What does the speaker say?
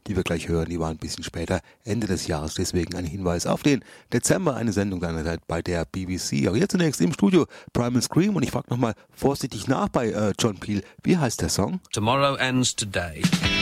die wir gleich hören, die waren ein bisschen später, Ende des Jahres. Deswegen ein Hinweis auf den Dezember, eine Sendung seinerzeit bei der BBC. Aber jetzt zunächst im Studio Primal Scream und ich frage nochmal vorsichtig nach bei John Peel. Wie heißt der Song? Tomorrow ends today.